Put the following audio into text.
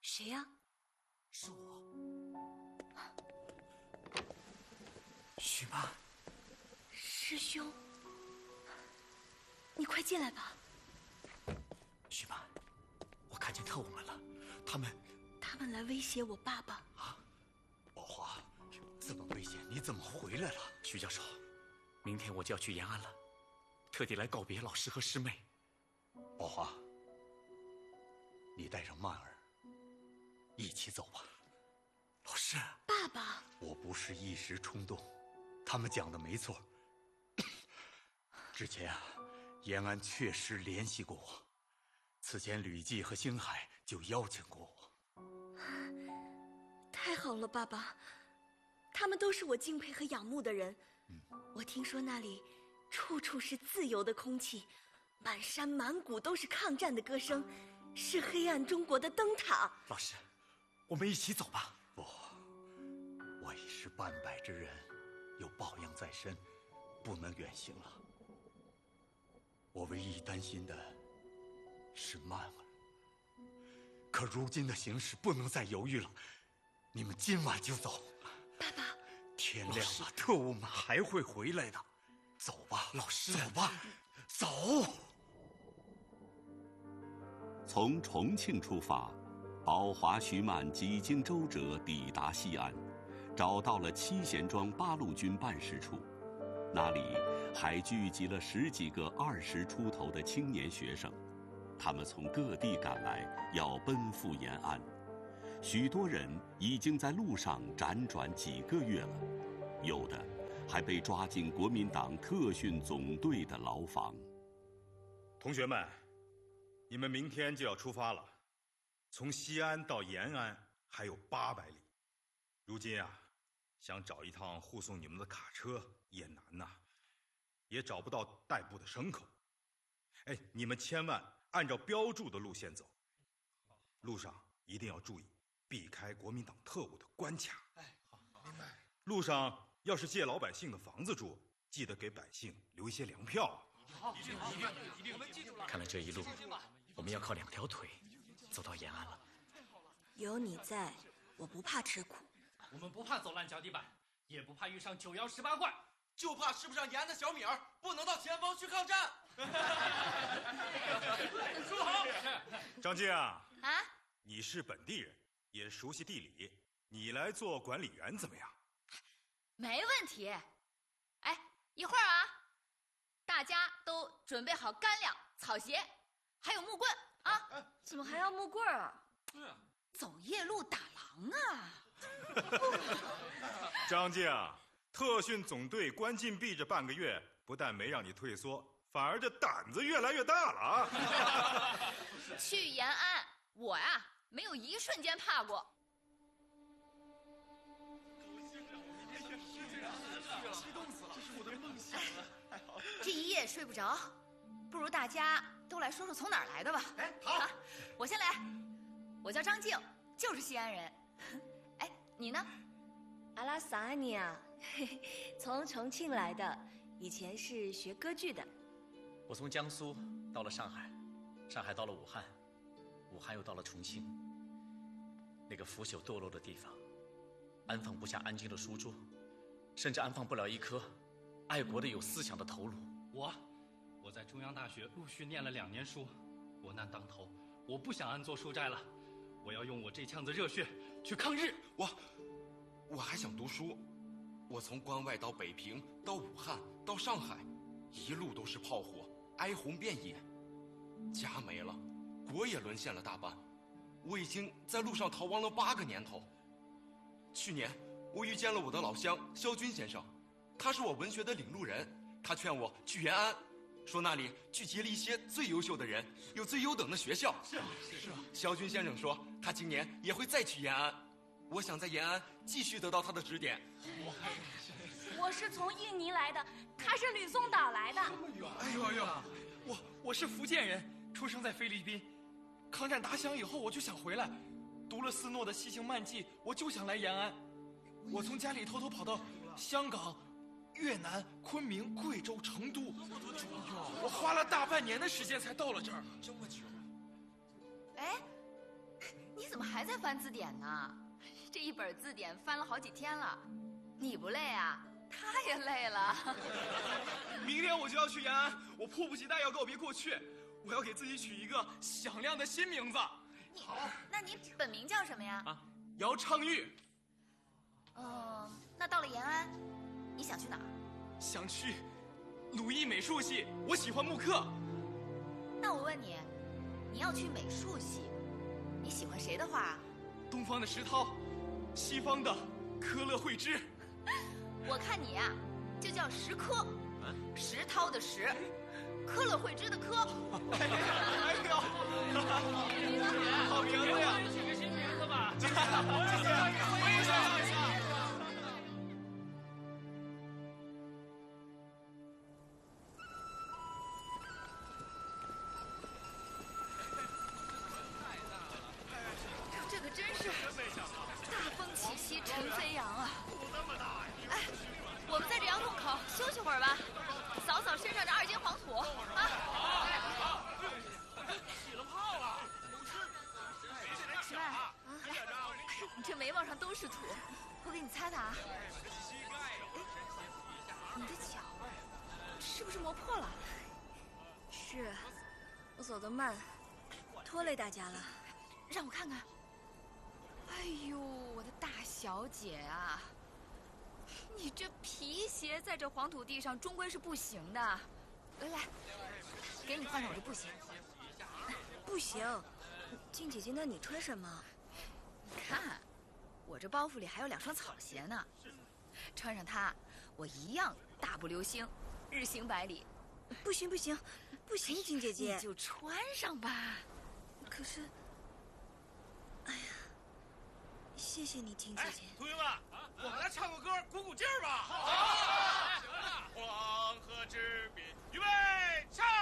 谁呀？ 是我，许曼。 师兄，你快进来吧。 许曼，我看见特务们了，他们来威胁我爸爸。 啊，宝华，这么危险，你怎么回来了？徐教授，明天我就要去延安了，特地来告别老师和师妹。宝华，你带上曼儿一起走吧。老师， 爸爸， 我不是一时冲动，他们讲的没错。之前延安确实联系过我，此前吕季和星海就邀请过我。 太好了，爸爸，他们都是我敬佩和仰慕的人。我听说那里处处是自由的空气，满山满谷都是抗战的歌声，是黑暗中国的灯塔。 老师，我们一起走吧。不，我已是半百之人，有抱恙在身，不能远行了。我唯一担心的是曼儿，可如今的形势不能再犹豫了，你们今晚就走。 爸爸， 天亮了，特务们还会回来的。走吧，老师，走吧，走。 从重庆出发，宝华、徐曼几经周折抵达西安，找到了七贤庄八路军办事处。那里还聚集了10几个20出头的青年学生，他们从各地赶来，要奔赴延安。许多人已经在路上辗转几个月了，有的还被抓进国民党特训总队的牢房。 同学们，你们明天就要出发了，从西安到延安还有800里。如今啊，想找一趟护送你们的卡车也难呐，也找不到代步的牲口。哎，你们千万按照标注的路线走，路上一定要注意避开国民党特务的关卡。 哎，好，明白。 路上要是借老百姓的房子住，记得给百姓留一些粮票。 好，一定，我们记住了。 看来这一路我们要靠2条腿走到延安了。 有你在，我不怕吃苦。 我们不怕走烂脚底板，也不怕遇上9妖18怪， 就怕吃不上延安的小米儿，不能到前方去抗战。 说好。 张静啊， 你是本地人，也熟悉地理，你来做管理员怎么样？ 没问题。哎，一会儿啊，大家都准备好干粮、草鞋，还有木棍啊！ 怎么还要木棍啊？ 对啊， 走夜路打狼啊！ 张静，特训总队关禁闭这半个月，不但没让你退缩，反而这胆子越来越大了啊！ 去延安，我呀没有一瞬间怕过。 激动死了，这是我的梦想啊！太好了， 这一夜睡不着，不如大家都来说说从哪儿来的吧。 哎，好， 我先来。我叫张静，就是西安人。哎，你呢？ 阿拉萨安尼啊，从重庆来的，以前是学歌剧的。 我从江苏到了上海，上海到了武汉，武汉又到了重庆。那个腐朽堕落的地方，安放不下安静的书桌，甚至安放不了一颗爱国的有思想的头颅。 我在中央大学陆续念了2年书，国难当头，我不想安坐书斋了，我要用我这腔子热血去抗日。 我还想读书，我从关外到北平，到武汉，到上海，一路都是炮火，哀鸿遍野，家没了，国也沦陷了大半，我已经在路上逃亡了8个年头。去年我遇见了我的老乡萧军先生，他是我文学的领路人，他劝我去延安，说那里聚集了一些最优秀的人，有最优等的学校。是啊。萧军先生说他今年也会再去延安，我想在延安继续得到他的指点。 我是从印尼来的，他是吕宋岛来的。 哎呦，我是福建人，出生在菲律宾。抗战打响以后，我就想回来，读了斯诺的《西行漫记》，我就想来延安。我从家里偷偷跑到香港、越南、昆明、贵州、成都，我花了大半年的时间才到了这儿。 这么久？ 哎，你怎么还还在翻字典呢，这一本字典翻了好几天了。你不累啊？他也累了。 明天我就要去延安，我迫不及待要告别过去，我要给自己取一个响亮的新名字。 好，那你本名叫什么呀？ 啊，姚昌钰。 那到了延安，你想去哪儿？ 想去鲁艺美术系，我喜欢木刻。 那我问你，你要去美术系，你喜欢谁的画？ 东方的石涛，西方的科勒惠芝。 我看你呀，就叫石科，石涛的石，科勒惠芝的科。 哎呦，好名字呀！ 取个新名字吧。 谢谢，我也想要一下。 这可真是大风起兮尘飞扬啊！哎，我们在这洋洞口休息会儿吧，扫扫身上这2斤黄土啊！ 起了泡了！ 齐曼，来，你这眉毛上都是土，我给你擦擦啊。你的脚是不是磨破了？ 是，我走得慢，拖累大家了。 让我看看。哎呦，我的大小姐啊，你这皮鞋在这黄土地上终归是不行的。来，给你换上我这布鞋。 不行，静姐姐，那你穿什么？ 你看，我这包袱里还有2双草鞋呢，穿上它，我一样大步流星，日行百里。 不行不行不行，静姐姐， 你就穿上吧。 可是，哎呀，谢谢你，静姐姐。 同学们，我们来唱个歌，鼓鼓劲儿吧。好。